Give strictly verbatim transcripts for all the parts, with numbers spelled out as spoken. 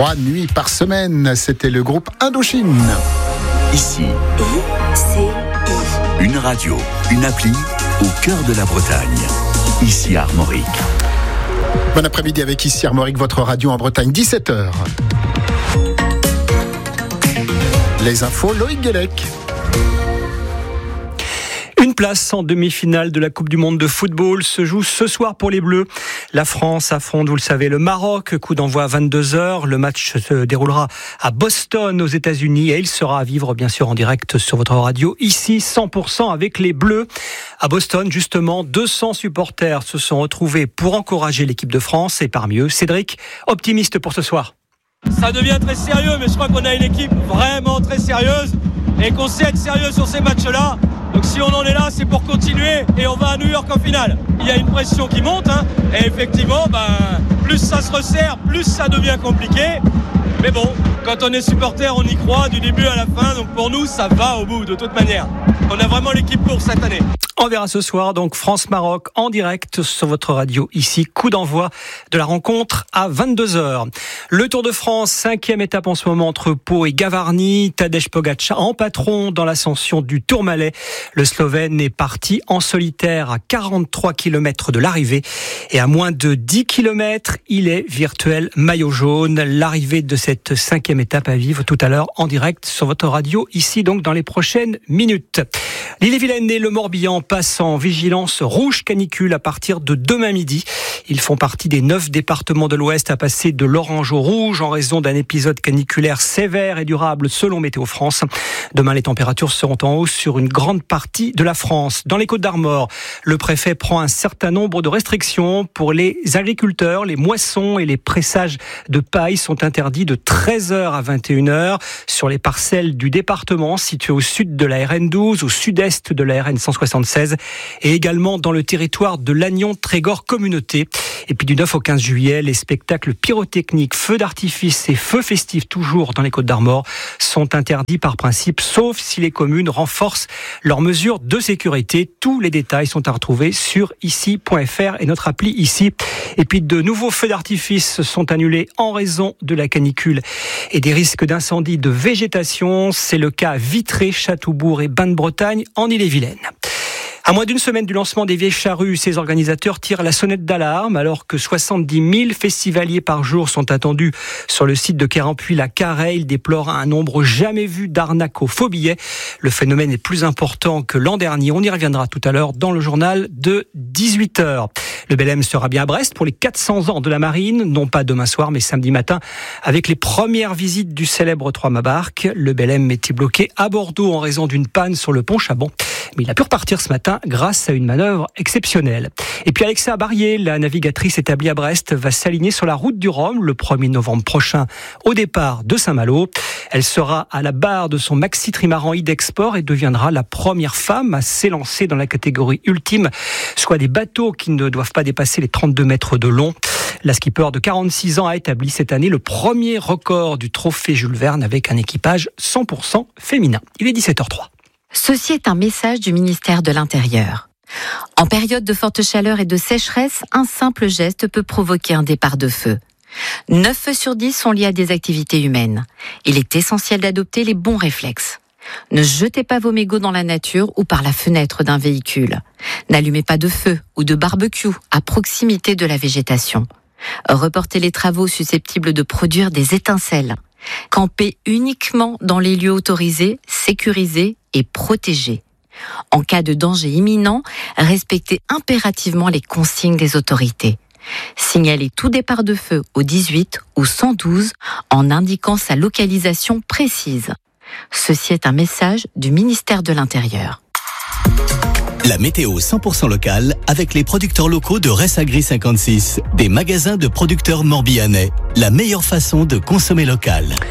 trois nuits par semaine. C'était le groupe Indochine. Ici, I C I. Une radio, une appli au cœur de la Bretagne. Ici Armorique. Bon après-midi avec Ici Armorique, votre radio en Bretagne, dix-sept heures. Les infos, Loïc Guélec. Une place en demi-finale de la Coupe du Monde de football se joue ce soir pour les Bleus. La France affronte, vous le savez, le Maroc. Coup d'envoi à vingt-deux heures. Le match se déroulera à Boston, aux États-Unis, et il sera à vivre, bien sûr, en direct sur votre radio. Ici, cent pour cent avec les Bleus. À Boston, justement, deux cents supporters se sont retrouvés pour encourager l'équipe de France. Et parmi eux, Cédric, optimiste pour ce soir. Ça devient très sérieux, mais je crois qu'on a une équipe vraiment très sérieuse et qu'on sait être sérieux sur ces matchs-là. Donc si on en est là, c'est pour continuer et on va à New York en finale. Il y a une pression qui monte, hein, et effectivement, ben, plus ça se resserre, plus ça devient compliqué. Mais bon, quand on est supporter, on y croit du début à la fin. Donc pour nous, ça va au bout de toute manière. On a vraiment l'équipe pour cette année. On verra ce soir donc France-Maroc en direct sur votre radio ici. Coup d'envoi de la rencontre à vingt-deux heures. Le Tour de France, cinquième étape en ce moment entre Pau et Gavarnie. Tadej Pogačar en patron dans l'ascension du Tourmalet. Le Slovène est parti en solitaire à quarante-trois kilomètres de l'arrivée. Et à moins de dix kilomètres, il est virtuel maillot jaune. L'arrivée de cette cinquième étape à vivre tout à l'heure en direct sur votre radio ici donc dans les prochaines minutes. L'Ille-et-Vilaine et le Morbihan passent en vigilance rouge canicule à partir de demain midi. Ils font partie des neuf départements de l'Ouest à passer de l'orange au rouge en raison d'un épisode caniculaire sévère et durable selon Météo France. Demain, les températures seront en hausse sur une grande partie de la France. Dans les Côtes-d'Armor, le préfet prend un certain nombre de restrictions pour les agriculteurs. Les moissons et les pressages de paille sont interdits de treize heures à vingt et une heures sur les parcelles du département situées au sud de la R N douze, au sud-est de la R N cent soixante-seize et également dans le territoire de Lannion-Trégor Communauté. Et puis du neuf au quinze juillet, les spectacles pyrotechniques, feux d'artifice et feux festifs toujours dans les Côtes-d'Armor sont interdits par principe, sauf si les communes renforcent leurs mesures de sécurité. Tous les détails sont à retrouver sur ici point f r et notre appli ici. Et puis de nouveaux feux d'artifice sont annulés en raison de la canicule et des risques d'incendie de végétation. C'est le cas à Vitré, Châteaubourg et Bain-de-Bretagne en Ille-et-Vilaine. À moins d'une semaine du lancement des Vieilles Charrues, ces organisateurs tirent la sonnette d'alarme alors que soixante-dix mille festivaliers par jour sont attendus sur le site de Quérampuis-la-Carrée. Ils déplorent un nombre jamais vu d'arnaques aux faux billets. Le phénomène est plus important que l'an dernier. On y reviendra tout à l'heure dans le journal de dix-huit heures. Le Belém sera bien à Brest pour les quatre cents ans de la marine, non pas demain soir mais samedi matin avec les premières visites du célèbre Trois-Mâts Barques. Le Belém était bloqué à Bordeaux en raison d'une panne sur le pont Chabon. Mais il a pu repartir ce matin grâce à une manœuvre exceptionnelle. Et puis Alexa Barrier, la navigatrice établie à Brest, va s'aligner sur la route du Rhum le premier novembre prochain au départ de Saint-Malo. Elle sera à la barre de son maxi trimaran e-Export et deviendra la première femme à s'élancer dans la catégorie ultime, soit des bateaux qui ne doivent pas dépasser les trente-deux mètres de long. La skipper de quarante-six ans a établi cette année le premier record du trophée Jules Verne avec un équipage cent pour cent féminin. Il est dix-sept heures zéro trois. Ceci est un message du ministère de l'Intérieur. En période de forte chaleur et de sécheresse, un simple geste peut provoquer un départ de feu. neuf feux sur dix sont liés à des activités humaines. Il est essentiel d'adopter les bons réflexes. Ne jetez pas vos mégots dans la nature ou par la fenêtre d'un véhicule. N'allumez pas de feu ou de barbecue à proximité de la végétation. Reportez les travaux susceptibles de produire des étincelles. Campez uniquement dans les lieux autorisés, sécurisés et protégés. En cas de danger imminent, respectez impérativement les consignes des autorités. Signalez tout départ de feu au dix-huit ou cent douze en indiquant sa localisation précise. Ceci est un message du ministère de l'Intérieur. La météo cent pour cent locale avec les producteurs locaux de Ressagri cinquante-six, des magasins de producteurs morbihanais. La meilleure façon de consommer local.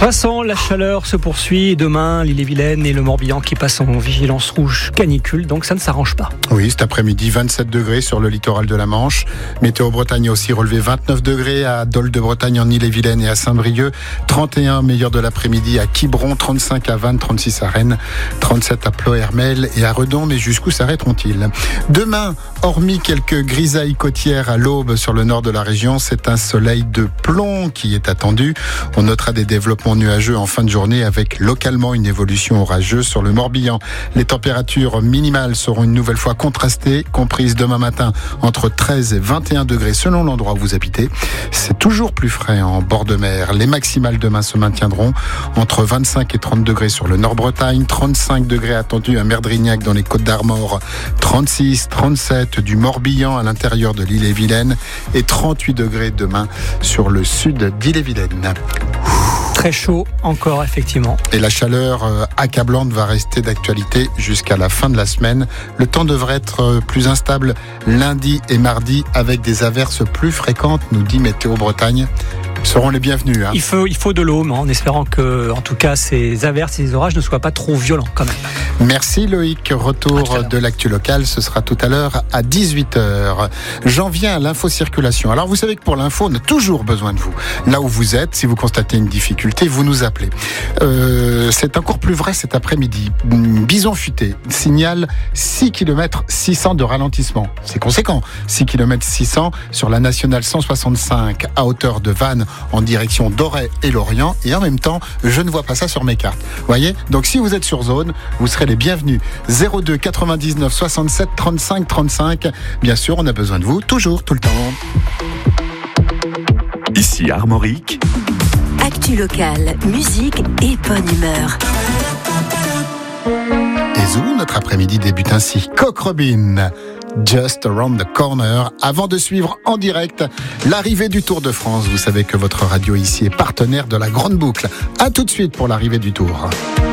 Vincent, la chaleur se poursuit. Demain, l'Ille-et-Vilaine et le Morbihan qui passent en vigilance rouge canicule, donc ça ne s'arrange pas. Oui, cet après-midi, vingt-sept degrés sur le littoral de la Manche. Météo Bretagne a aussi relevé vingt-neuf degrés à Dol de Bretagne en Ille-et-Vilaine et à Saint-Brieuc. trente et un meilleur de l'après-midi à Quiberon, trente-cinq à Vannes, trente-six à Rennes, trente-sept à Ploërmel et à Redon. Mais jusqu'où s'arrêteront-ils ? Demain, hormis quelques grisailles côtières à l'aube sur le nord de la région, c'est un soleil de plomb qui est attendu. On notera des développements nuageux en fin de journée avec localement une évolution orageuse sur le Morbihan. Les températures minimales seront une nouvelle fois contrastées, comprises demain matin entre treize et vingt et un degrés selon l'endroit où vous habitez. C'est toujours plus frais en bord de mer. Les maximales demain se maintiendront entre vingt-cinq et trente degrés sur le Nord-Bretagne, trente-cinq degrés attendus à Merdrignac dans les Côtes d'Armor, trente-six, trente-sept du Morbihan à l'intérieur de l'Ille-et-Vilaine et trente-huit degrés demain sur le sud d'Ille-et-Vilaine. Très chaud encore, effectivement. Et la chaleur euh, accablante va rester d'actualité jusqu'à la fin de la semaine. Le temps devrait être euh, plus instable lundi et mardi avec des averses plus fréquentes, nous dit Météo Bretagne. Seront les bienvenus. Hein. Il faut, il faut de l'eau, mais en espérant que, en tout cas, ces averses et ces orages ne soient pas trop violents quand même. Merci Loïc. Retour de l'actu locale, ce sera tout à l'heure à dix-huit heures. J'en viens à l'info-circulation. Alors vous savez que pour l'info, on a toujours besoin de vous. Là où vous êtes, si vous constatez une difficulté, vous nous appelez. Euh, c'est encore plus vrai cet après-midi. Bison futé signale six kilomètres six cents de ralentissement. C'est conséquent. six kilomètres six cents sur la nationale cent soixante-cinq à hauteur de Vannes en direction d'Auray et Lorient. Et en même temps, je ne vois pas ça sur mes cartes. Vous voyez ? Donc si vous êtes sur zone, vous serez les bienvenus. zéro deux quatre-vingt-dix-neuf soixante-sept trente-cinq trente-cinq. Bien sûr, on a besoin de vous, toujours, tout le temps. Ici Armorique. Actu locale, musique et bonne humeur. Et Zou, notre après-midi débute ainsi. Cock Robin, Just Around the Corner, avant de suivre en direct l'arrivée du Tour de France. Vous savez que votre radio ici est partenaire de la Grande Boucle. À tout de suite pour l'arrivée du Tour.